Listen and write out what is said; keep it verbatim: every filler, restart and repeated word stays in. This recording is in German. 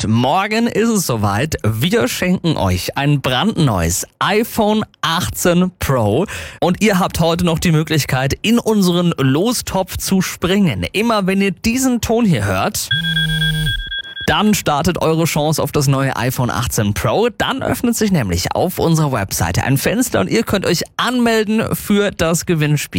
gehabt. Morgen ist es soweit. Wir schenken euch ein brandneues iPhone achtzehn Pro. Und ihr habt heute noch die Möglichkeit, in unseren Lostopf zu springen. Immer wenn ihr diesen Ton hier hört, dann startet eure Chance auf das neue iPhone achtzehn Pro. Dann öffnet sich nämlich auf unserer Webseite ein Fenster und ihr könnt euch anmelden für das Gewinnspiel.